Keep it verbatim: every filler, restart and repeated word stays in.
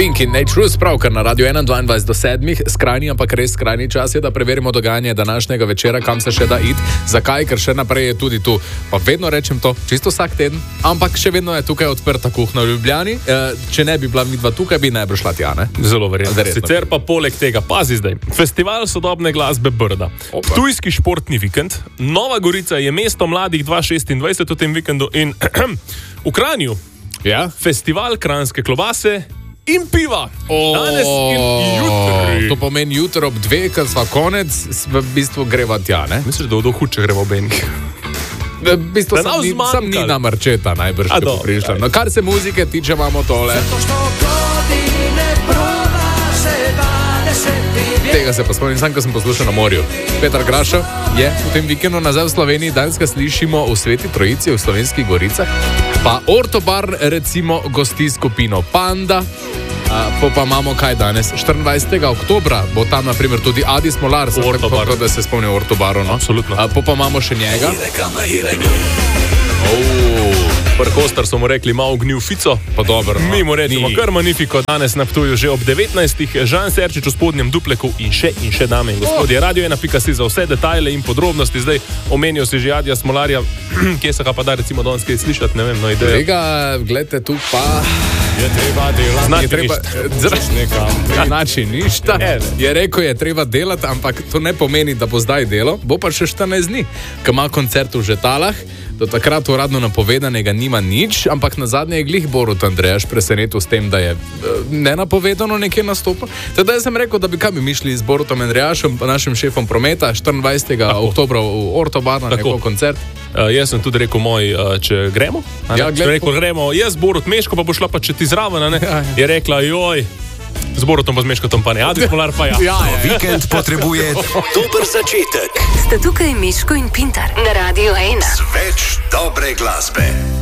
Pink in Nature, pravkar na Radio ena dvaindvajset do sedmih, skrajni, ampak res skrajni čas je, da preverimo dogajanje današnjega večera, kam se še da iti. Zakaj? Ker še naprej je tudi tu. Pa vedno rečem to, čisto vsak teden, ampak še vedno je tukaj odprta kuhna v Ljubljani. E, če ne bi bila midva tukaj, bi najbrž šla tja, ne? Zelo verjetno. Sicer pa poleg tega, pazi zdaj, festival sodobne glasbe Brda, Ptujski športni vikend, Nova Gorica je mesto mladih dva tisoč šestindvajset v tem vikendu in v Kranju, ja? Festival kranjske klobase in piva. Oh, danes in jutri. To pomeni jutro ob dveh, ker sva konec, v bistvu greva tja, ne? Misliš, da bodo huče greva ob enih? V bistvu sam ni, sam ni na marčeta najbrž, če bo prišla. No, kar se muzike tiče, imamo tole. Tega se pa spomnim, sam, ko sem poslušal na morju. Petar Grašo je v tem vikendu nazaj v Sloveniji, danes ga slišimo v Sveti Trojici v Slovenskih Goricah. Pa Ortobar recimo gosti skupino Panda. A, po pa imamo kaj danes? štiriindvajsetega oktobra bo tam na primer tudi Adi Smolar, tako da se spomni Ortobaru, no? Absolutno. A, po pa imamo še njega. Prkostar so mu rekli malo gnil fico, pa dobro, no. Mi mu rečemo kar Magnifico, danes na Ptuju že ob devetnajstih, Žan Serčič v spodnjem dupleku in še in še dame in gospodje. Oh. Radio ena pika si za vse detajle in podrobnosti. Zdaj omenijo si že Adija Smolarja, kje se ga pa da recimo danes kaj slišati, ne vem, no ideja. Tega, gledajte tu pa... Je treba delati, znači treba, ništa. Znači ništa. Je rekel, je treba delati, ampak to ne pomeni, da bo zdaj delo, bo pa še štirinajst dni, ko ima koncert v Žetalah. Do takrat uradno napovedanega nima nič, ampak na zadnje je glih Borut Andrejaš presenetil s tem, da je nenapovedano nekje nastopil. Teda jaz sem rekel, da bi kaj bi mišli z Borutom Andrejašem, našim šefom prometa, štiriindvajsetega oktobra v Ortobar na neko koncert. Uh, jaz sem tudi rekel moj, uh, če gremo. Ja, če rekel, gremo, jaz Borut Meško, pa bo šla pa če ti zraven, ne? Ja, ja. Je rekla, joj, z Borutom pa z Meškotom pa ne, Adi Smolar pa ja. Ja, ja, ja. Vikend potrebuje dober začetek. Sta tukaj Meško in Pintar na Radio ena. Z več dobre glasbe.